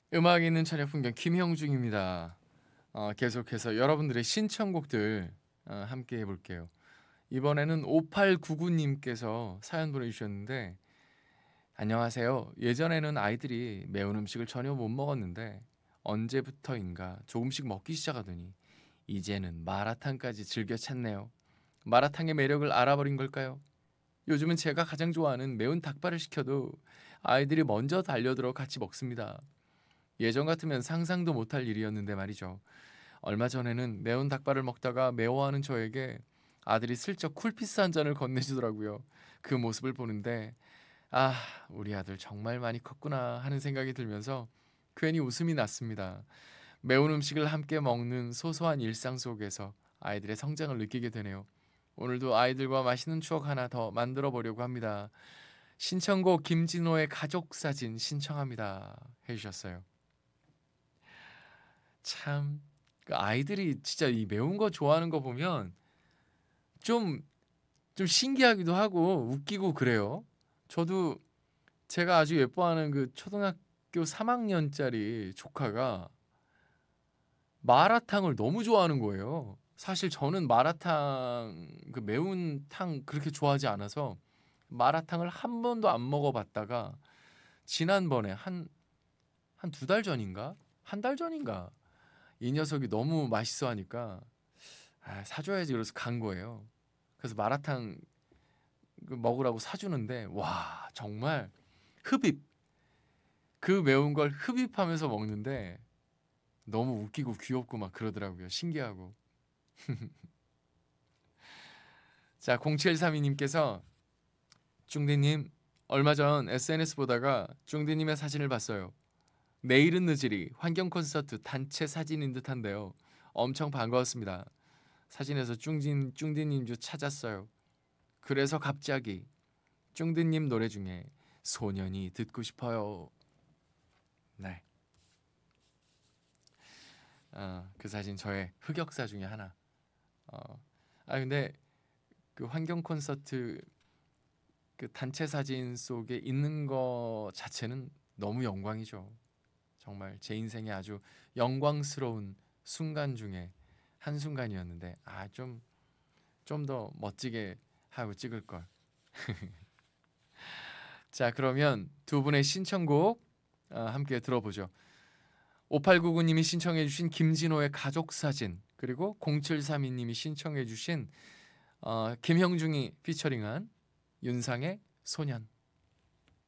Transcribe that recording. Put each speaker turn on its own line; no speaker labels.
음악 있는 저녁 풍경 김형중입니다. 계속해서 여러분들의 신청곡들 함께 해볼게요. 이번에는 5899님께서 사연 보내주셨는데, 안녕하세요. 예전에는 아이들이 매운 음식을 전혀 못 먹었는데 언제부터인가 조금씩 먹기 시작하더니 이제는 마라탕까지 즐겨 찾네요. 마라탕의 매력을 알아버린 걸까요? 요즘은 제가 가장 좋아하는 매운 닭발을 시켜도 아이들이 먼저 달려들어 같이 먹습니다. 예전 같으면 상상도 못할 일이었는데 말이죠. 얼마 전에는 매운 닭발을 먹다가 매워하는 저에게 아들이 슬쩍 쿨피스 한 잔을 건네주더라고요. 그 모습을 보는데 아, 우리 아들 정말 많이 컸구나 하는 생각이 들면서 괜히 웃음이 났습니다. 매운 음식을 함께 먹는 소소한 일상 속에서 아이들의 성장을 느끼게 되네요. 오늘도 아이들과 맛있는 추억 하나 더 만들어 보려고 합니다. 신청곡 김진호의 가족 사진 신청합니다 해주셨어요. 참, 그 아이들이 진짜 이 매운 거 좋아하는 거 보면 좀, 좀 신기하기도 하고 웃기고 그래요. 저도 제가 아주 예뻐하는 그 초등학교 3학년짜리 조카가 마라탕을 너무 좋아하는 거예요. 사실 저는 마라탕, 그 매운 탕 그렇게 좋아하지 않아서 마라탕을 한 번도 안 먹어봤다가 지난번에 한 두 달 전인가? 한 달 전인가? 이 녀석이 너무 맛있어 하니까 사줘야지 그래서 간 거예요. 그래서 마라탕 그 먹으라고 사주는데 와 정말 흡입 그 매운 걸 흡입하면서 먹는데 너무 웃기고 귀엽고 막 그러더라고요. 신기하고. 자 0732님께서 쭝디님 얼마 전 SNS 보다가 쭝디님의 사진을 봤어요. 내일은 늦으리 환경 콘서트 단체 사진인 듯한데요. 엄청 반가웠습니다. 사진에서 쭝디님 주 찾았어요. 그래서 갑자기 쭝디님 노래 중에 소년이 듣고 싶어요. 네. 그 사진 저의 흑역사 중에 하나. 어, 근데 그 환경 콘서트 그 단체 사진 속에 있는 거 자체는 너무 영광이죠. 정말 제 인생에 아주 영광스러운 순간 중에 한 순간이었는데 좀 더 멋지게 하고 찍을 걸. 자, 그러면 두 분의 신청곡 함께 들어보죠. 5899님이 신청해 주신 김진호의 가족 사진, 그리고 0732님이 신청해 주신 김형중이 피처링한 윤상의 소년.